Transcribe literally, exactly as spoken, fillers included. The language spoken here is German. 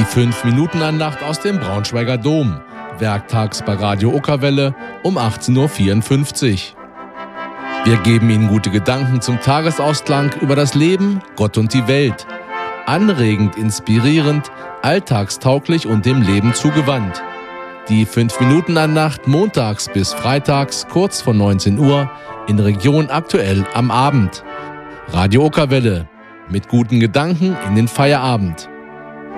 fünf Minuten Andacht aus dem Braunschweiger Dom. Werktags bei Radio Okerwelle um achtzehn Uhr vierundfünfzig. Wir geben Ihnen gute Gedanken zum Tagesausklang über das Leben, Gott und die Welt. Anregend, inspirierend, alltagstauglich und dem Leben zugewandt. Die fünf Minuten Andacht montags bis freitags kurz vor neunzehn Uhr in Region Aktuell am Abend. Radio Okerwelle. Mit guten Gedanken in den Feierabend.